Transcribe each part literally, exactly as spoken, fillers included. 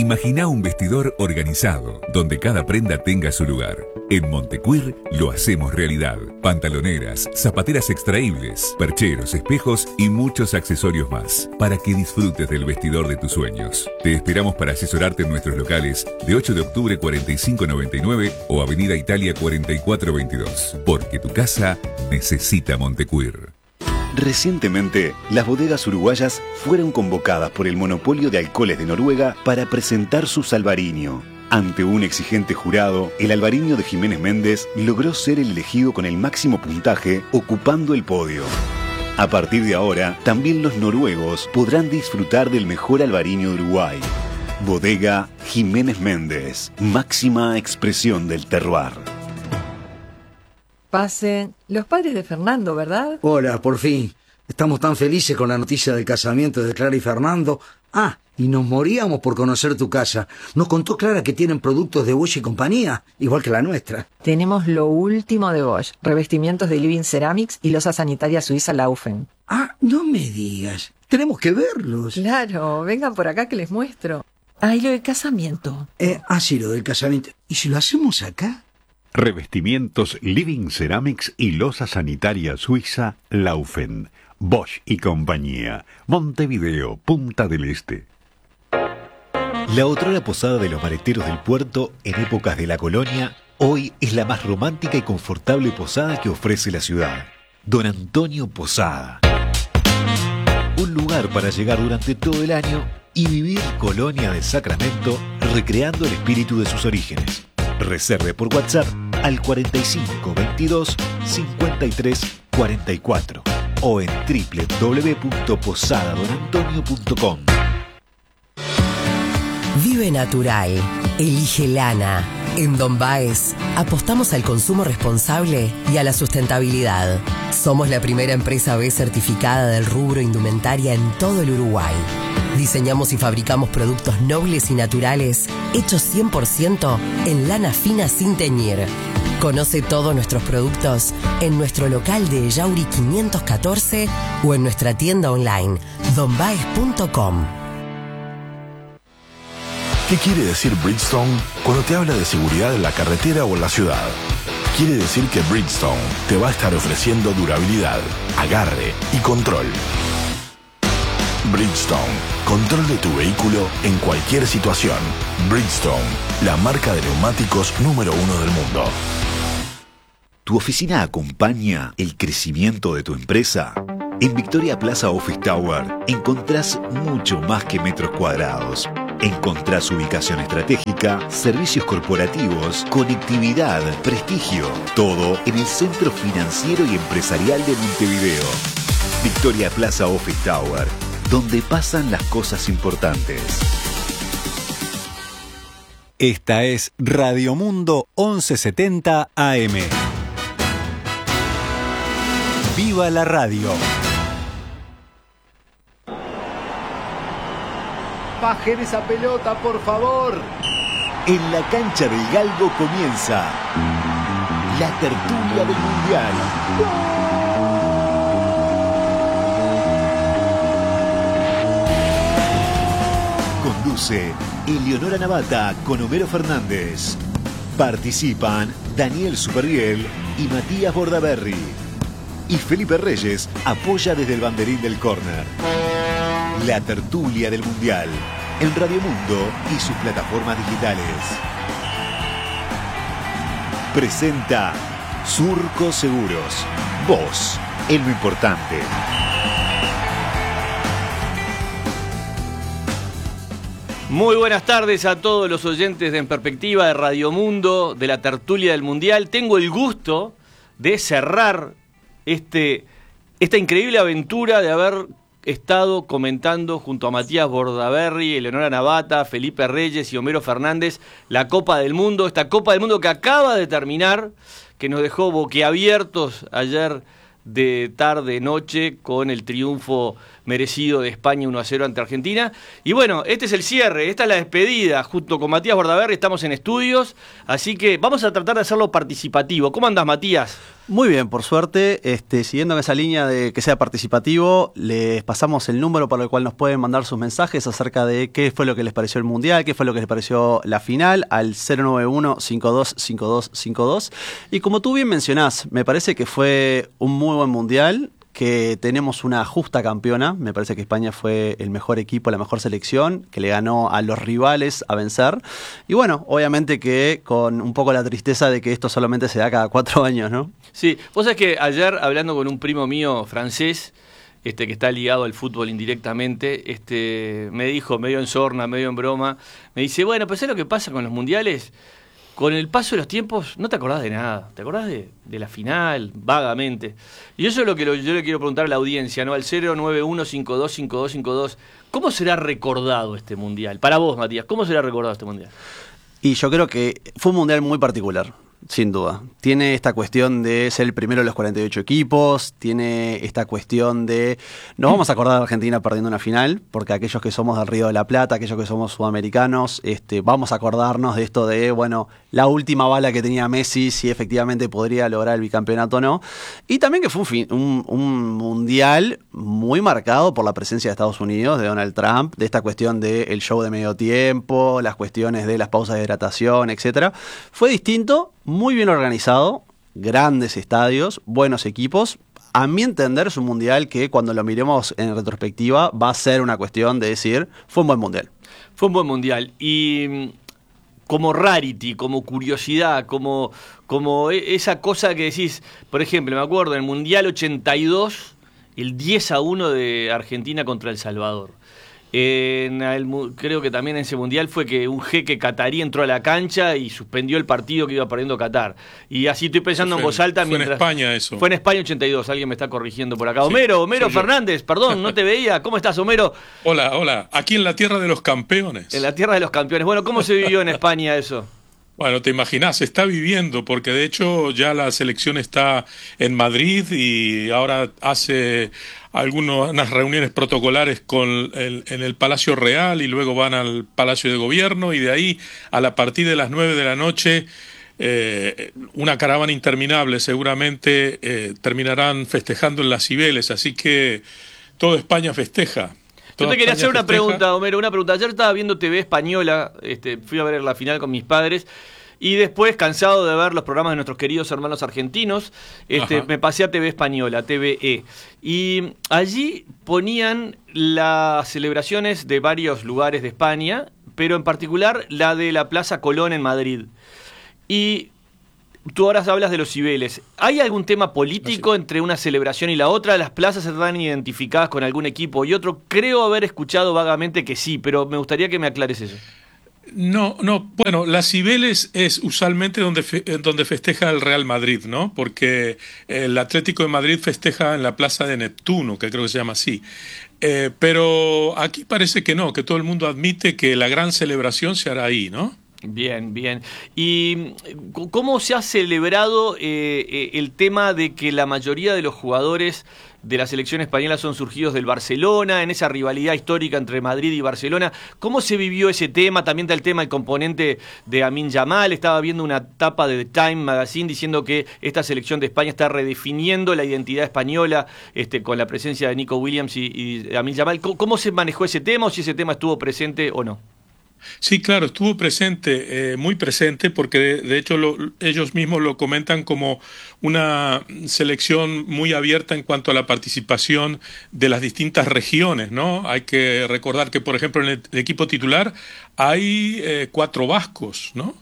Imagina un vestidor organizado, donde cada prenda tenga su lugar. En Montecuir lo hacemos realidad. Pantaloneras, zapateras extraíbles, percheros, espejos y muchos accesorios más, para que disfrutes del vestidor de tus sueños. Te esperamos para asesorarte en nuestros locales de ocho de octubre cuarenta y cinco noventa y nueve o Avenida Italia cuarenta y cuatro veintidós, porque tu casa necesita Montecuir. Recientemente, las bodegas uruguayas fueron convocadas por el monopolio de alcoholes de Noruega para presentar su Albariño. Ante un exigente jurado, el Albariño de Jiménez Méndez logró ser el elegido con el máximo puntaje, ocupando el podio. A partir de ahora, también los noruegos podrán disfrutar del mejor Albariño de Uruguay. Bodega Jiménez Méndez, máxima expresión del terroir. Pasen. Los padres de Fernando, ¿verdad? Hola, por fin. Estamos tan felices con la noticia del casamiento de Clara y Fernando. Ah, y nos moríamos por conocer tu casa. Nos contó Clara que tienen productos de Bosch y compañía, igual que la nuestra. Tenemos lo último de Bosch. Revestimientos de Living Ceramics y losa sanitaria suiza Laufen. Ah, no me digas. Tenemos que verlos. Claro, vengan por acá que les muestro. Ah, y lo del casamiento. Eh, ah, sí, lo del casamiento. ¿Y si lo hacemos acá? Revestimientos Living Ceramics y losa sanitaria suiza Laufen. Bosch y compañía. Montevideo, Punta del Este. La otrora posada de los maleteros del puerto en épocas de la colonia, hoy es la más romántica y confortable posada que ofrece la ciudad. Don Antonio Posada. Un lugar para llegar durante todo el año y vivir Colonia del Sacramento, recreando el espíritu de sus orígenes. Reserve por WhatsApp al cuarenta y cinco veintidós cincuenta y tres cuarenta y cuatro o en doble u doble u doble u punto posada don antonio punto com. Vive natural. Elige lana. En Don Baez apostamos al consumo responsable y a la sustentabilidad. Somos la primera empresa B certificada del rubro indumentaria en todo el Uruguay. Diseñamos y fabricamos productos nobles y naturales hechos cien por ciento en lana fina sin teñir. Conoce todos nuestros productos en nuestro local de Yauri quinientos catorce o en nuestra tienda online don baez punto com. ¿Qué quiere decir Bridgestone cuando te habla de seguridad en la carretera o en la ciudad? Quiere decir que Bridgestone te va a estar ofreciendo durabilidad, agarre y control. Bridgestone, control de tu vehículo en cualquier situación. Bridgestone, la marca de neumáticos número uno del mundo. ¿Tu oficina acompaña el crecimiento de tu empresa? En Victoria Plaza Office Tower encontrás mucho más que metros cuadrados. Encontrás ubicación estratégica, servicios corporativos, conectividad, prestigio. Todo en el centro financiero y empresarial de Montevideo. Victoria Plaza Office Tower, donde pasan las cosas importantes. Esta es Radio Mundo once setenta A M. ¡Viva la radio! Bajen esa pelota, por favor. En la cancha del Galgo comienza la tertulia del Mundial. Conduce Eleonora Navata con Homero Fernández. Participan Daniel Superviel y Matías Bordaberry. Y Felipe Reyes apoya desde el banderín del córner. La tertulia del Mundial en Radio Mundo y sus plataformas digitales. Presenta Surco Seguros. Vos, en lo importante. Muy buenas tardes a todos los oyentes de En Perspectiva de Radio Mundo, de la tertulia del Mundial. Tengo el gusto de cerrar este, esta increíble aventura de haber estado comentando junto a Matías Bordaberry, Eleonora Navata, Felipe Reyes y Homero Fernández la Copa del Mundo, esta Copa del Mundo que acaba de terminar, que nos dejó boquiabiertos ayer de tarde noche con el triunfo merecido de España uno a cero ante Argentina. Y bueno, este es el cierre, esta es la despedida. Junto con Matías Bordaberry estamos en estudios, así que vamos a tratar de hacerlo participativo. ¿Cómo andás, Matías? Muy bien, por suerte, este, siguiendo en esa línea de que sea participativo, les pasamos el número para el cual nos pueden mandar sus mensajes acerca de qué fue lo que les pareció el Mundial, qué fue lo que les pareció la final, al cero nueve uno, cinco dos cinco dos cinco dos. Y como tú bien mencionás, me parece que fue un muy buen Mundial, que tenemos una justa campeona. Me parece que España fue el mejor equipo, la mejor selección, que le ganó a los rivales a vencer. Y bueno, obviamente que con un poco la tristeza de que esto solamente se da cada cuatro años, ¿no? Sí, vos sabés que ayer, hablando con un primo mío francés, este que está ligado al fútbol indirectamente, este me dijo, medio en sorna, medio en broma, me dice, bueno, pues ¿sabés lo que pasa con los mundiales? Con el paso de los tiempos no te acordás de nada, te acordás de, de la final, vagamente. Y eso es lo que lo, yo le quiero preguntar a la audiencia, ¿no? Al cero nueve uno, cinco dos cinco dos cinco dos. ¿Cómo será recordado este Mundial? Para vos, Matías, ¿cómo será recordado este Mundial? Y yo creo que fue un Mundial muy particular. Sin duda. Tiene esta cuestión de ser el primero de los cuarenta y ocho equipos, tiene esta cuestión de... Nos vamos a acordar de Argentina perdiendo una final, porque aquellos que somos del Río de la Plata, aquellos que somos sudamericanos, este, vamos a acordarnos de esto de, bueno, la última bala que tenía Messi, si efectivamente podría lograr el bicampeonato o no. Y también que fue un, fin, un, un mundial muy marcado por la presencia de Estados Unidos, de Donald Trump, de esta cuestión del show de medio tiempo, las cuestiones de las pausas de hidratación, etcétera. Fue distinto, muy bien organizado, grandes estadios, buenos equipos. A mi entender es un mundial que cuando lo miremos en retrospectiva va a ser una cuestión de decir, fue un buen mundial. Fue un buen mundial. Y como rarity, como curiosidad, como, como esa cosa que decís, por ejemplo, me acuerdo, en el Mundial ochenta y dos, el diez a uno de Argentina contra El Salvador. En el, creo que también en ese mundial fue que un jeque catarí entró a la cancha y suspendió el partido que iba perdiendo Qatar. Y así estoy pensando fue, en voz alta. Fue mientras, en España eso. Fue en España ochenta y dos, alguien me está corrigiendo por acá. Homero, sí, Homero Fernández, yo. Perdón, no te veía. ¿Cómo estás, Homero? Hola, hola. Aquí en la tierra de los campeones. En la tierra de los campeones. Bueno, ¿cómo se vivió en España eso? Bueno, te imaginas, se está viviendo, porque de hecho ya la selección está en Madrid y ahora hace algunas reuniones protocolares con el, en el Palacio Real y luego van al Palacio de Gobierno y de ahí a la partir de las nueve de la noche eh, una caravana interminable seguramente eh, terminarán festejando en las Cibeles, así que toda España festeja. Yo te quería hacer una festeja. pregunta, Homero, una pregunta. Ayer estaba viendo T V Española, este, fui a ver la final con mis padres y después, cansado de ver los programas de nuestros queridos hermanos argentinos, este, me pasé a T V Española, T V E. Y allí ponían las celebraciones de varios lugares de España, pero en particular la de la Plaza Colón en Madrid. Y tú ahora hablas de los Cibeles. ¿Hay algún tema político entre una celebración y la otra? ¿Las plazas están identificadas con algún equipo y otro? Creo haber escuchado vagamente que sí, pero me gustaría que me aclares eso. No, no, bueno, las Cibeles es usualmente donde, fe, donde festeja el Real Madrid, ¿no? Porque el Atlético de Madrid festeja en la Plaza de Neptuno, que creo que se llama así. Eh, pero aquí parece que no, que todo el mundo admite que la gran celebración se hará ahí, ¿no? Bien, bien. ¿Y cómo se ha celebrado eh, el tema de que la mayoría de los jugadores de la selección española son surgidos del Barcelona, en esa rivalidad histórica entre Madrid y Barcelona? ¿Cómo se vivió ese tema? También está el tema del componente de Amin Yamal. Estaba viendo una tapa de Time Magazine diciendo que esta selección de España está redefiniendo la identidad española este, con la presencia de Nico Williams y, y Amin Yamal. ¿Cómo, ¿Cómo se manejó ese tema o si ese tema estuvo presente o no? Sí, claro, estuvo presente, eh, muy presente, porque de, de hecho lo, ellos mismos lo comentan como una selección muy abierta en cuanto a la participación de las distintas regiones, ¿no? Hay que recordar que, por ejemplo, en el, el equipo titular hay eh, cuatro vascos, ¿no?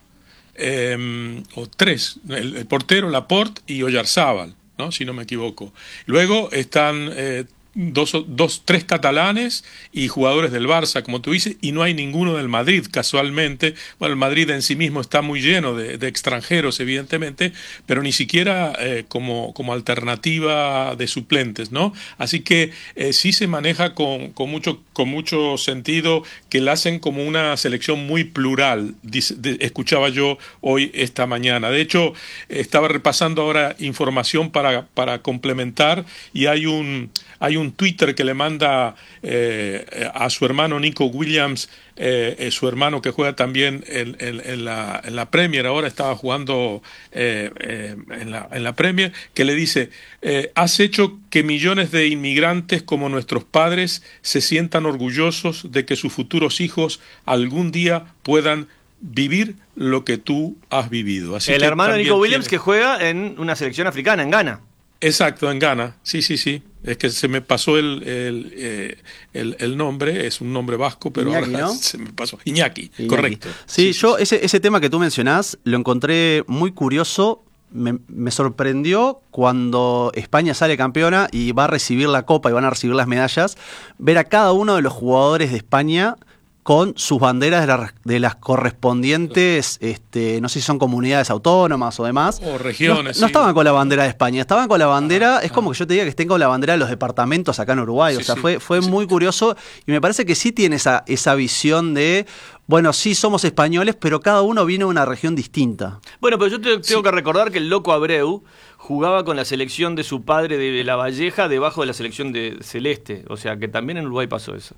Eh, o tres, el, el portero, Laporte y Oyarzábal, ¿no? Si no me equivoco. Luego están... Eh, Dos, dos, tres catalanes y jugadores del Barça, como tú dices, y no hay ninguno del Madrid, casualmente. Bueno, el Madrid en sí mismo está muy lleno de, de extranjeros, evidentemente, pero ni siquiera eh, como, como alternativa de suplentes, ¿no? Así que eh, sí se maneja con, con, mucho, con mucho sentido, que la hacen como una selección muy plural, dice, de, escuchaba yo hoy, esta mañana. De hecho, estaba repasando ahora información para, para complementar, y hay un, hay un un Twitter que le manda eh, a su hermano Nico Williams, eh, eh, su hermano que juega también en, en, en, la, en la Premier, ahora estaba jugando eh, eh, en, la, en la Premier, que le dice, eh, has hecho que millones de inmigrantes como nuestros padres se sientan orgullosos de que sus futuros hijos algún día puedan vivir lo que tú has vivido. Así el que hermano de Nico Williams tiene... que juega en una selección africana, en Ghana. Exacto, en Ghana, sí, sí, sí. Es que se me pasó el, el, eh, el, el nombre, es un nombre vasco, pero Iñaki, ahora ¿no? se me pasó. Iñaki, Iñaki. correcto. Sí, sí yo sí. Ese, ese tema que tú mencionás lo encontré muy curioso. Me, me sorprendió cuando España sale campeona y va a recibir la copa y van a recibir las medallas, ver a cada uno de los jugadores de España con sus banderas de, la, de las correspondientes, este, no sé si son comunidades autónomas o demás. O regiones. No, sí. no estaban con la bandera de España, estaban con la bandera, ah, es como ah. que yo te diga que estén con la bandera de los departamentos acá en Uruguay. Sí, o sea, sí, fue, fue sí. muy curioso y me parece que sí tiene esa, esa visión de, bueno, sí somos españoles, pero cada uno viene de una región distinta. Bueno, pero yo te, tengo sí. que recordar que el Loco Abreu jugaba con la selección de su padre de La Valleja debajo de la selección de Celeste. O sea, que también en Uruguay pasó eso.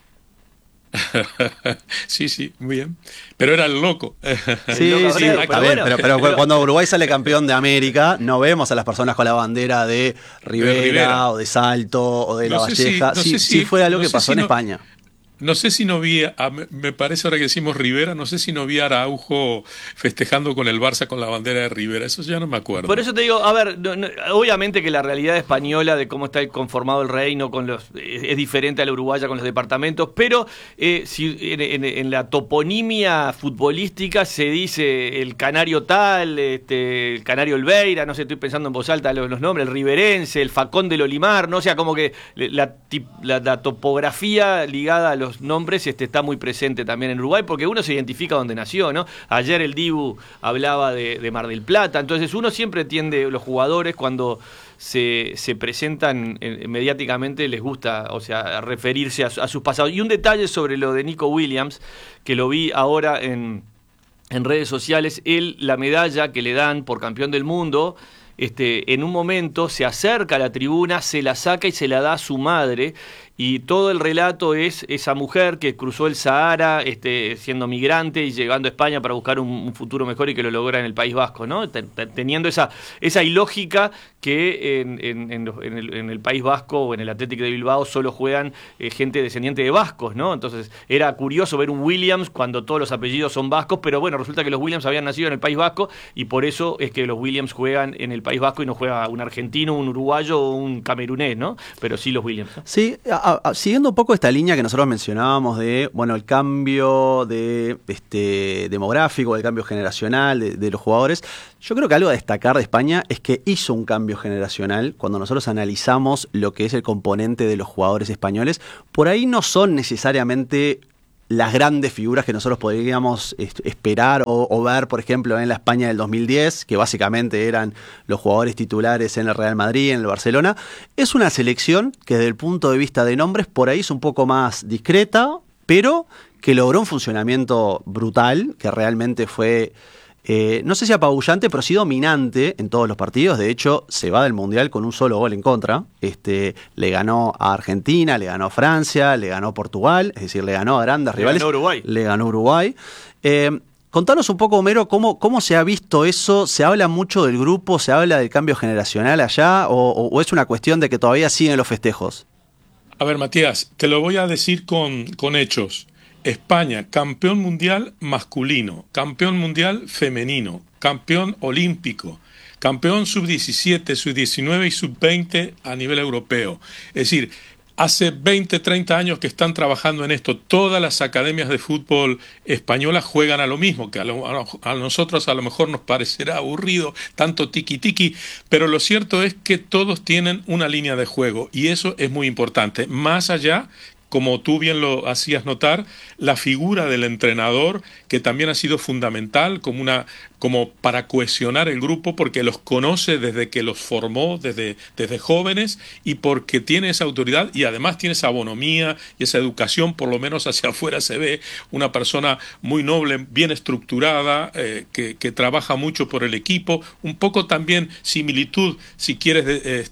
Sí, sí, muy bien. Pero era el loco. Sí, el loco sí, Abreu, está pero bien, bueno, pero, pero, pero cuando Uruguay sale campeón de América, no vemos a las personas con la bandera de Rivera, de Rivera. o de Salto o de no La Valleja. Si, no sí, si, sí fue algo no que pasó si en no, España. No sé si no vi, a, me parece ahora que decimos Rivera, no sé si no vi a Araujo festejando con el Barça con la bandera de Rivera, eso ya no me acuerdo. Por eso te digo, a ver, no, no, obviamente que la realidad española de cómo está conformado el reino con los es, es diferente a la uruguaya con los departamentos, pero eh, si en, en, en la toponimia futbolística se dice el canario tal, este, el canario Olveira, no sé, estoy pensando en voz alta los, los nombres, el riverense, el Facón del Olimar, no o sea, como que la, la, la topografía ligada a los nombres este, está muy presente también en Uruguay, porque uno se identifica donde nació, ¿no? Ayer el Dibu hablaba de, de Mar del Plata, entonces uno siempre tiende, los jugadores cuando se, se presentan eh, mediáticamente les gusta, o sea, referirse a, a sus pasados. Y un detalle sobre lo de Nico Williams, que lo vi ahora en, en redes sociales, él, la medalla que le dan por campeón del mundo, este, en un momento se acerca a la tribuna, se la saca y se la da a su madre. Y todo el relato es esa mujer que cruzó el Sahara este, siendo migrante y llegando a España para buscar un, un futuro mejor y que lo logra en el País Vasco, ¿no? Teniendo esa, esa ilógica que en, en, en, en, el, en el País Vasco o en el Athletic de Bilbao solo juegan eh, gente descendiente de vascos, ¿no? Entonces era curioso ver un Williams cuando todos los apellidos son vascos, pero bueno, resulta que los Williams habían nacido en el País Vasco y por eso es que los Williams juegan en el País Vasco y no juega un argentino, un uruguayo o un camerunés, ¿no? Pero sí los Williams, ¿no? Sí, a, a, siguiendo un poco esta línea que nosotros mencionábamos de, bueno, el cambio de este demográfico, el cambio generacional de, de los jugadores, yo creo que algo a destacar de España es que hizo un cambio generacional cuando nosotros analizamos lo que es el componente de los jugadores españoles. Por ahí no son necesariamente las grandes figuras que nosotros podríamos esperar o, o ver, por ejemplo, en la España del dos mil diez, que básicamente eran los jugadores titulares en el Real Madrid, en el Barcelona. Es una selección que desde el punto de vista de nombres por ahí es un poco más discreta, pero que logró un funcionamiento brutal, que realmente fue... Eh, no sé si apabullante, pero sí dominante en todos los partidos. De hecho, se va del Mundial con un solo gol en contra. Este, le ganó a Argentina, le ganó a Francia, le ganó a Portugal, es decir, le ganó a grandes le rivales. Ganó Uruguay. Le ganó Uruguay. Eh, contanos un poco, Homero, cómo, cómo se ha visto eso. ¿Se habla mucho del grupo? ¿Se habla del cambio generacional allá? ¿O, o, o es una cuestión de que todavía siguen los festejos? A ver, Matías, te lo voy a decir con, con hechos. España, campeón mundial masculino, campeón mundial femenino, campeón olímpico, campeón sub diecisiete, sub diecinueve y sub veinte a nivel europeo. Es decir, hace veinte, treinta años que están trabajando en esto. Todas las academias de fútbol españolas juegan a lo mismo, que a, lo, a nosotros a lo mejor nos parecerá aburrido, tanto tiki-tiki, pero lo cierto es que todos tienen una línea de juego y eso es muy importante. Más allá, como tú bien lo hacías notar, la figura del entrenador, que también ha sido fundamental como, una, como para cohesionar el grupo, porque los conoce desde que los formó, desde, desde jóvenes, y porque tiene esa autoridad y además tiene esa bonomía y esa educación, por lo menos hacia afuera se ve una persona muy noble, bien estructurada, eh, que, que trabaja mucho por el equipo, un poco también similitud, si quieres, de, este,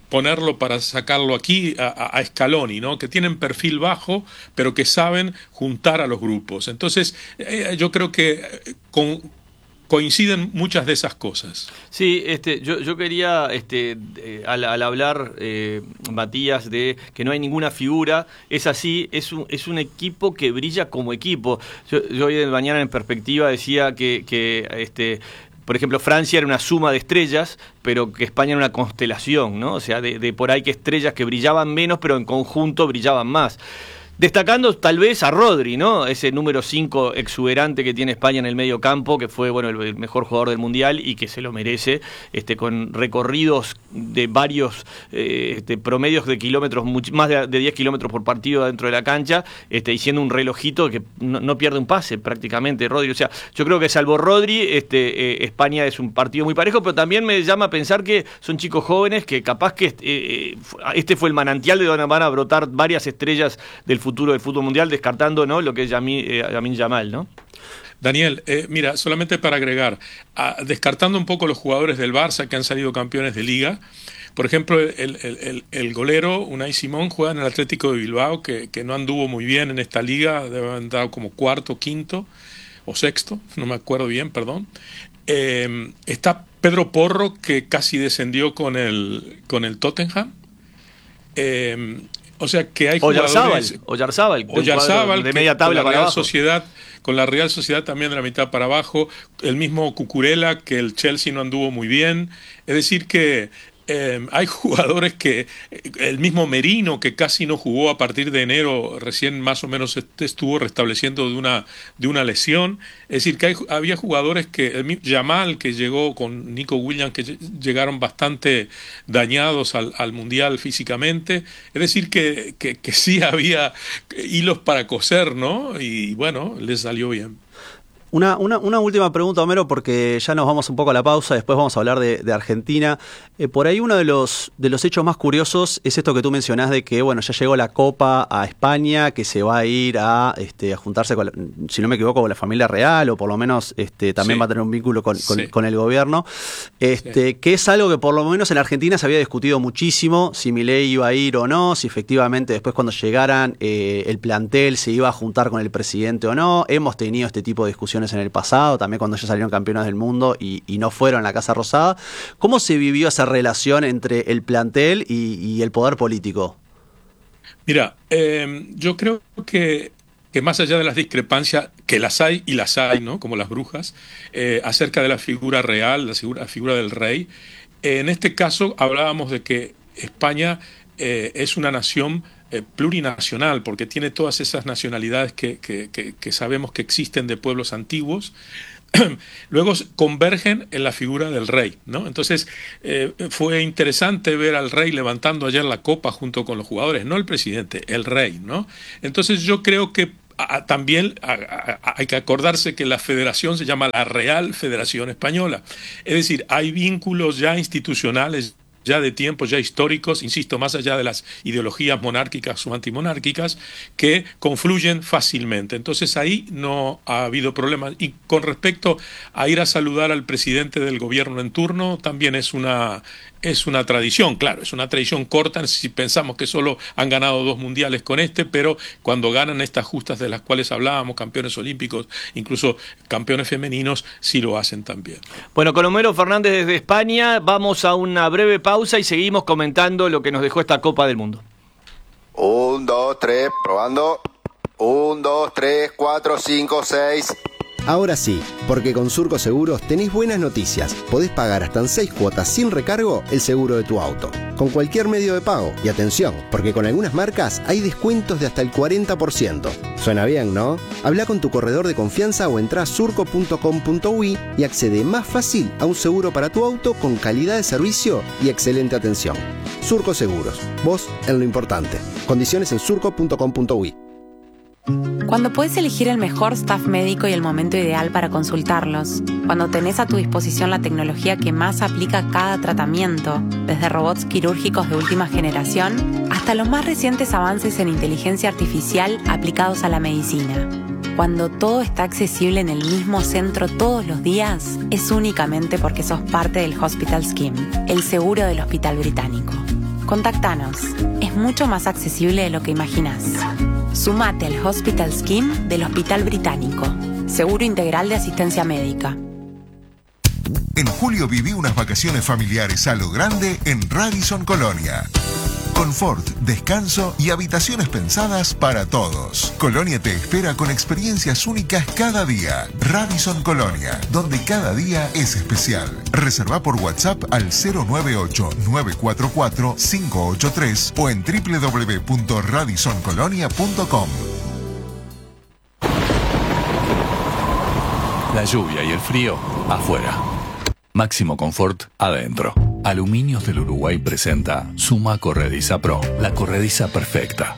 ponerlo para sacarlo aquí a, a Scaloni, ¿no? Que tienen perfil bajo, pero que saben juntar a los grupos. Entonces, eh, yo creo que con, coinciden muchas de esas cosas. Sí, este, yo, yo quería, este, eh, al, al hablar, eh, Matías, de que no hay ninguna figura, es así, es un, es un equipo que brilla como equipo. Yo, yo hoy de mañana en Perspectiva decía que, que este, por ejemplo, Francia era una suma de estrellas, pero que España era una constelación, ¿no? O sea, de, de por ahí que estrellas que brillaban menos, pero en conjunto brillaban más. Destacando tal vez a Rodri, ¿no? Ese número cinco exuberante que tiene España en el medio campo, que fue, bueno, el, el mejor jugador del Mundial y que se lo merece, este, con recorridos de varios eh, este, promedios de kilómetros, much, más de, de diez kilómetros por partido dentro de la cancha, este, y siendo un relojito que no, no pierde un pase prácticamente, Rodri. O sea, yo creo que salvo Rodri, este, eh, España es un partido muy parejo, pero también me llama a pensar que son chicos jóvenes que capaz que eh, este fue el manantial de donde van a brotar varias estrellas del fútbol futuro del fútbol mundial, descartando, ¿no?, lo que es Yamin, eh, Yamin Yamal, ¿no? Daniel, eh, mira, solamente para agregar, a, descartando un poco los jugadores del Barça que han salido campeones de Liga, por ejemplo, el, el, el, el golero Unai Simón juega en el Atlético de Bilbao, que, que no anduvo muy bien en esta liga, debe haber andado como cuarto, quinto o sexto, no me acuerdo bien, perdón. Eh, está Pedro Porro, que casi descendió con el, con el Tottenham. Eh, O sea que hay jugadores... Oyarzábal, Oyarzábal de media tabla con la para Real abajo. Sociedad, con la Real Sociedad también de la mitad para abajo. El mismo Cucurella, que el Chelsea no anduvo muy bien. Es decir que eh, hay jugadores que... El mismo Merino, que casi no jugó a partir de enero, recién más o menos estuvo restableciendo de una, de una lesión. Es decir que hay, había jugadores que... El Yamal, que llegó con Nico Williams, que llegaron bastante dañados al, al Mundial físicamente. Es decir que, que, que sí había hilos para coser, ¿no? Y bueno, les salió bien. Una, una, una última pregunta, Homero, porque ya nos vamos un poco a la pausa, después vamos a hablar de, de Argentina. Eh, por ahí uno de los, de los hechos más curiosos es esto que tú mencionás de que, bueno, ya llegó la Copa a España, que se va a ir a, este, a juntarse, con la, si no me equivoco, con la familia real, o por lo menos este, también sí. va a tener un vínculo con, con, sí. con el gobierno, este, sí. que es algo que por lo menos en Argentina se había discutido muchísimo, si Milei iba a ir o no, si efectivamente después cuando llegaran eh, el plantel se iba a juntar con el presidente o no. Hemos tenido este tipo de discusiones en el pasado, también cuando ya salieron campeones del mundo y, y no fueron a la Casa Rosada. ¿Cómo se vivió esa relación entre el plantel y, y el poder político? Mira, eh, yo creo que, que más allá de las discrepancias, que las hay y las hay, ¿no?, como las brujas, eh, acerca de la figura real, la figura, la figura del rey, eh, en este caso hablábamos de que España eh, es una nación Eh, plurinacional, porque tiene todas esas nacionalidades que, que, que, que sabemos que existen de pueblos antiguos. Luego convergen en la figura del rey, ¿no? Entonces eh, fue interesante ver al rey levantando ayer la copa junto con los jugadores, no el presidente, el rey, ¿no? Entonces yo creo que a, también a, a, hay que acordarse que la federación se llama la Real Federación Española, es decir, hay vínculos ya institucionales, ya de tiempos ya históricos, insisto, más allá de las ideologías monárquicas o antimonárquicas, que confluyen fácilmente. Entonces ahí no ha habido problemas. Y con respecto a ir a saludar al presidente del gobierno en turno, también es una, es una tradición, claro, es una tradición corta si pensamos que solo han ganado dos mundiales con este, pero cuando ganan estas justas de las cuales hablábamos, campeones olímpicos, incluso campeones femeninos, sí lo hacen también. Bueno, con Homero Fernández desde España, vamos a una breve pausa y seguimos comentando lo que nos dejó esta Copa del Mundo. Un, dos, tres, probando. Un, dos, tres, cuatro, cinco, seis. Ahora sí, porque con Surco Seguros tenés buenas noticias. Podés pagar hasta en seis cuotas sin recargo el seguro de tu auto, con cualquier medio de pago. Y atención, porque con algunas marcas hay descuentos de hasta el cuarenta por ciento. Suena bien, ¿no? Habla con tu corredor de confianza o entrá a surco punto com punto uy y accede más fácil a un seguro para tu auto con calidad de servicio y excelente atención. Surco Seguros, vos en lo importante. Condiciones en surco punto com punto uy. Cuando puedes elegir el mejor staff médico y el momento ideal para consultarlos, cuando tenés a tu disposición la tecnología que más aplica a cada tratamiento, desde robots quirúrgicos de última generación hasta los más recientes avances en inteligencia artificial aplicados a la medicina. Cuando todo está accesible en el mismo centro todos los días, es únicamente porque sos parte del Hospital Scheme, el seguro del Hospital Británico. Contactanos. Es mucho más accesible de lo que imaginás. Sumate al Hospital Scheme del Hospital Británico. Seguro integral de asistencia médica. En julio viví unas vacaciones familiares a lo grande en Radisson Colonia. Confort, descanso y habitaciones pensadas para todos. Colonia te espera con experiencias únicas cada día. Radisson Colonia, donde cada día es especial. Reserva por WhatsApp al cero nueve ocho, nueve cuatro cuatro, cinco ocho tres o en doble u doble u doble u punto radisson colonia punto com. La lluvia y el frío afuera. Máximo confort adentro. Aluminios del Uruguay presenta Suma Corrediza Pro, la corrediza perfecta.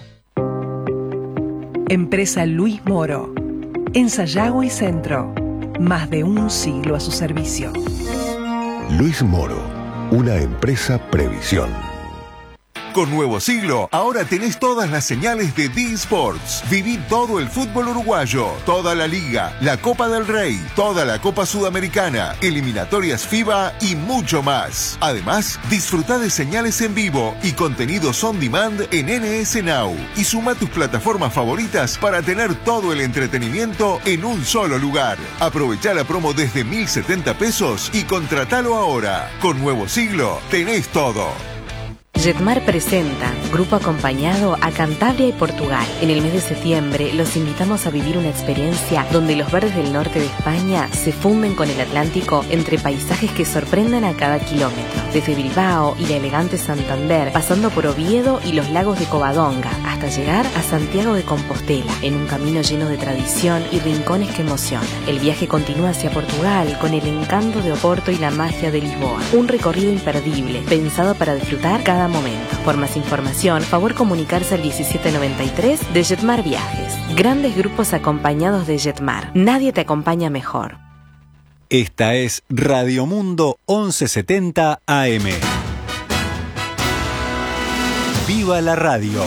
Empresa Luis Moro. En Sayago y Centro. Más de un siglo a su servicio. Luis Moro, una empresa Previsión. Con Nuevo Siglo, ahora tenés todas las señales de D Sports. Viví todo el fútbol uruguayo, toda la Liga, la Copa del Rey, toda la Copa Sudamericana, eliminatorias FIBA y mucho más. Además, disfruta de señales en vivo y contenidos on demand en N S Now. Y suma tus plataformas favoritas para tener todo el entretenimiento en un solo lugar. Aprovechá la promo desde mil setenta pesos y contratalo ahora. Con Nuevo Siglo, tenés todo. Jetmar presenta Grupo Acompañado a Cantabria y Portugal. En el mes de septiembre los invitamos a vivir una experiencia donde los verdes del norte de España se funden con el Atlántico entre paisajes que sorprendan a cada kilómetro. Desde Bilbao y la elegante Santander, pasando por Oviedo y los lagos de Covadonga, hasta llegar a Santiago de Compostela, en un camino lleno de tradición y rincones que emocionan. El viaje continúa hacia Portugal con el encanto de Oporto y la magia de Lisboa. Un recorrido imperdible, pensado para disfrutar cada momento. Por más información, favor comunicarse al diecisiete noventa y tres de Jetmar Viajes. Grandes grupos acompañados de Jetmar. Nadie te acompaña mejor. Esta es Radio Mundo once setenta A M. ¡Viva la radio!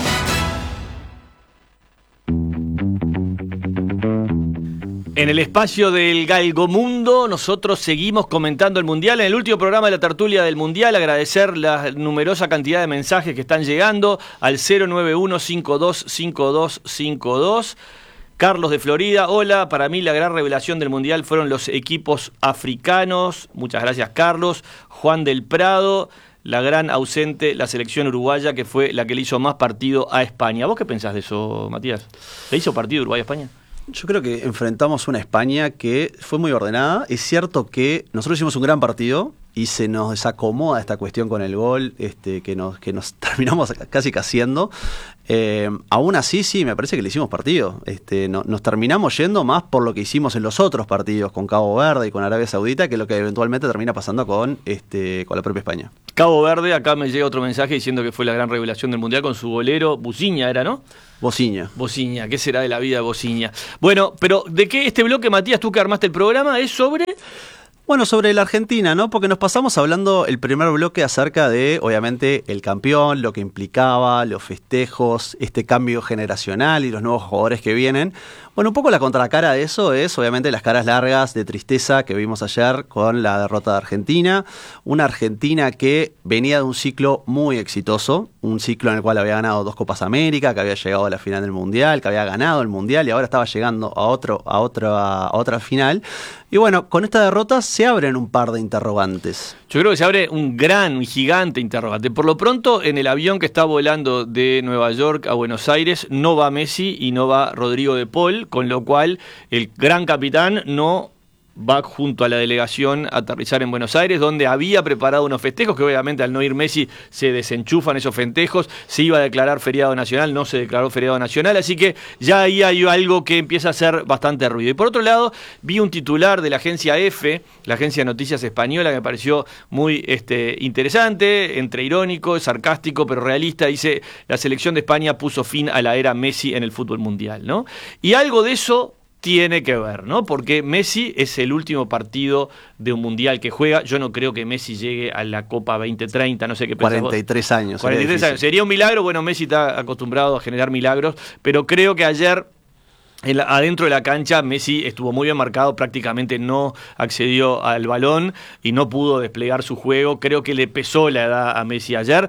En el espacio del Galgomundo nosotros seguimos comentando el Mundial. En el último programa de la tertulia del Mundial, agradecer la numerosa cantidad de mensajes que están llegando al cero nueve uno, cinco dos cinco dos cinco dos. Carlos de Florida, hola, para mí la gran revelación del Mundial fueron los equipos africanos. Muchas gracias, Carlos. Juan del Prado, la gran ausente, la selección uruguaya, que fue la que le hizo más partido a España. ¿Vos qué pensás de eso, Matías? ¿Le hizo partido Uruguay a España? Yo creo que enfrentamos una España que fue muy ordenada. Es cierto que nosotros hicimos un gran partido y se nos desacomoda esta cuestión con el gol este, que, nos, que nos terminamos casi casiendo. Eh, aún así, sí, me parece que le hicimos partido. Este, no, nos terminamos yendo más por lo que hicimos en los otros partidos con Cabo Verde y con Arabia Saudita que lo que eventualmente termina pasando con, este, con la propia España. Cabo Verde, acá me llega otro mensaje diciendo que fue la gran revelación del Mundial con su golero, Buciña era, ¿no? Bociña. Bociña, ¿qué será de la vida de Bociña? Bueno, pero ¿de qué este bloque, Matías, tú que armaste el programa, es sobre...? Bueno, sobre la Argentina, ¿no? Porque nos pasamos hablando el primer bloque acerca de, obviamente, el campeón, lo que implicaba, los festejos, este cambio generacional y los nuevos jugadores que vienen. Bueno, un poco la contracara de eso es, obviamente, las caras largas de tristeza que vimos ayer con la derrota de Argentina. Una Argentina que venía de un ciclo muy exitoso, un ciclo en el cual había ganado dos Copas América, que había llegado a la final del Mundial, que había ganado el Mundial y ahora estaba llegando a, otro, a, otra, a otra final. Y bueno, con esta derrota se abren un par de interrogantes. Yo creo que se abre un gran, un gigante interrogante. Por lo pronto, en el avión que está volando de Nueva York a Buenos Aires, no va Messi y no va Rodrigo de Paul, con lo cual el gran capitán no va junto a la delegación a aterrizar en Buenos Aires, donde había preparado unos festejos, que obviamente al no ir Messi se desenchufan esos festejos. Se iba a declarar feriado nacional, no se declaró feriado nacional, así que ya ahí hay algo que empieza a hacer bastante ruido. Y por otro lado, vi un titular de la agencia EFE, la agencia de noticias española, que me pareció muy este, interesante, entre irónico, sarcástico, pero realista. Dice: la selección de España puso fin a la era Messi en el fútbol mundial, ¿no? Y algo de eso tiene que ver, ¿no? Porque Messi es el último partido de un mundial que juega. Yo no creo que Messi llegue a la Copa veinte treinta, no sé qué pensás. cuarenta y tres años. cuarenta y tres años. Sería un milagro. Bueno, Messi está acostumbrado a generar milagros, pero creo que ayer, en la, adentro de la cancha, Messi estuvo muy bien marcado, prácticamente no accedió al balón y no pudo desplegar su juego. Creo que le pesó la edad a Messi ayer.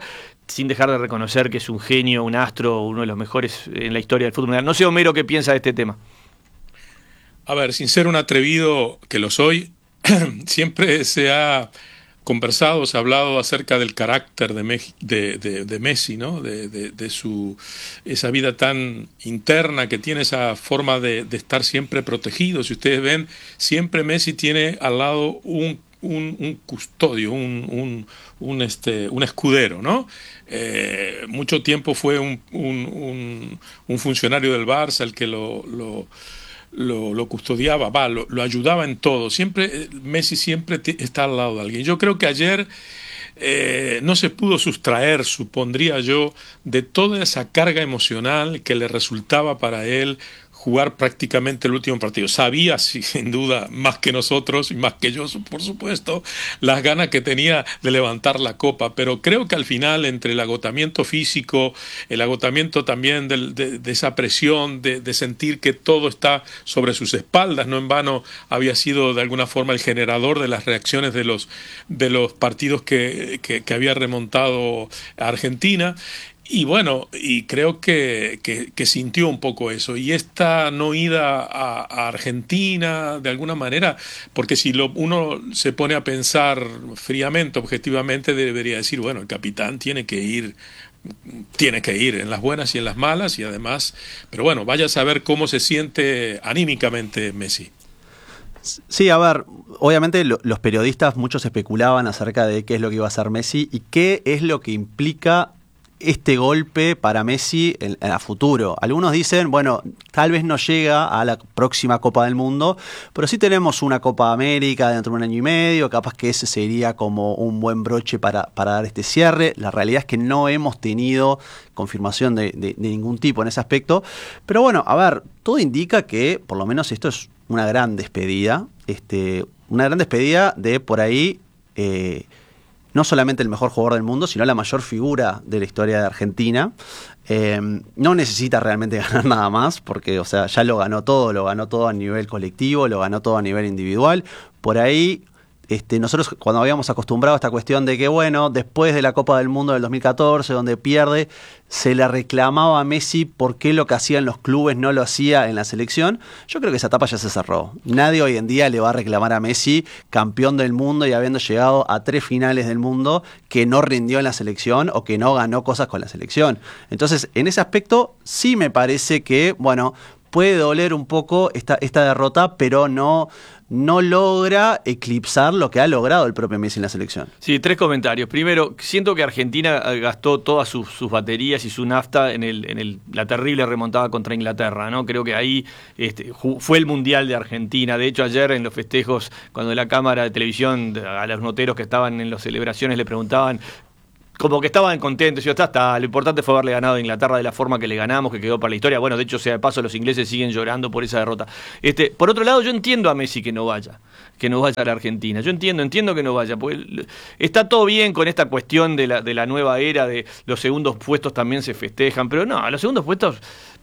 sin dejar de reconocer que es un genio, un astro, uno de los mejores en la historia del fútbol mundial. No sé, Homero, qué piensa de este tema. A ver, sin ser un atrevido que lo soy, siempre se ha conversado, se ha hablado acerca del carácter de, Mex- de, de, de Messi, ¿no? De, de, de su esa vida tan interna que tiene, esa forma de, de estar siempre protegido. Si ustedes ven, siempre Messi tiene al lado un, un, un custodio, un, un, un, este, un escudero, ¿no? Eh, mucho tiempo fue un, un, un, un funcionario del Barça el que lo... lo Lo, lo custodiaba, va, lo, lo ayudaba en todo. Siempre, Messi siempre t- está al lado de alguien. Yo creo que ayer eh, no se pudo sustraer, supondría yo, de toda esa carga emocional que le resultaba para él jugar prácticamente el último partido. Sabía, sí, sin duda, más que nosotros y más que yo, por supuesto, las ganas que tenía de levantar la copa, pero creo que al final, entre el agotamiento físico, el agotamiento también del, de, de esa presión, de, de sentir que todo está sobre sus espaldas, no en vano había sido de alguna forma el generador de las reacciones de los, de los partidos que, que, que había remontado a Argentina. Y bueno, y creo que, que, que sintió un poco eso. Y esta no ida a, a Argentina, de alguna manera, porque si lo, uno se pone a pensar fríamente, objetivamente, debería decir, bueno, el capitán tiene que ir, tiene que ir en las buenas y en las malas, y además, pero bueno, vaya a saber cómo se siente anímicamente Messi. Sí, a ver, obviamente lo, los periodistas, muchos especulaban acerca de qué es lo que iba a hacer Messi y qué es lo que implica este golpe para Messi en, en a futuro. Algunos dicen, bueno, tal vez no llega a la próxima Copa del Mundo, pero sí tenemos una Copa América dentro de un año y medio, capaz que ese sería como un buen broche para, para dar este cierre. La realidad es que no hemos tenido confirmación de, de, de ningún tipo en ese aspecto, pero bueno, a ver, todo indica que por lo menos esto es una gran despedida, este, una gran despedida de por ahí... Eh, no solamente el mejor jugador del mundo, sino la mayor figura de la historia de Argentina. Eh, no necesita realmente ganar nada más, porque o sea, ya lo ganó todo, lo ganó todo a nivel colectivo, lo ganó todo a nivel individual. Por ahí, este, nosotros cuando habíamos acostumbrado a esta cuestión de que, bueno, después de la Copa del Mundo del dos mil catorce, donde pierde, se le reclamaba a Messi por qué lo que hacía en los clubes no lo hacía en la selección. Yo creo que esa etapa ya se cerró. Nadie hoy en día le va a reclamar a Messi, campeón del mundo y habiendo llegado a tres finales del mundo, que no rindió en la selección o que no ganó cosas con la selección. Entonces, en ese aspecto, sí me parece que, bueno, puede doler un poco esta, esta derrota, pero no... no logra eclipsar lo que ha logrado el propio Messi en la selección. Sí, tres comentarios. Primero, siento que Argentina gastó todas sus, sus baterías y su nafta en, el, en el, la terrible remontada contra Inglaterra, ¿no? Creo que ahí este, fue el Mundial de Argentina. De hecho, ayer en los festejos, cuando la cámara de televisión a los noteros que estaban en las celebraciones le preguntaban, como que estaban contentos, y yo, está, está, lo importante fue haberle ganado a Inglaterra de la forma que le ganamos, que quedó para la historia. Bueno, de hecho, sea de paso, los ingleses siguen llorando por esa derrota. Este, por otro lado, yo entiendo a Messi que no vaya, que no vaya a la Argentina. Yo entiendo, entiendo que no vaya, porque está todo bien con esta cuestión de la, de la nueva era, de los segundos puestos también se festejan, pero no, los segundos puestos